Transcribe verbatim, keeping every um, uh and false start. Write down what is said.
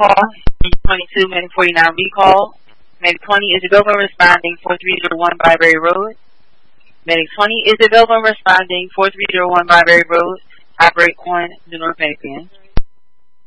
call. twenty-two, Medic forty-nine recall. Medic twenty is available responding four three zero one Byberry Road. Medic twenty is available responding four three zero one Byberry Road. Operate on the North Medic Band.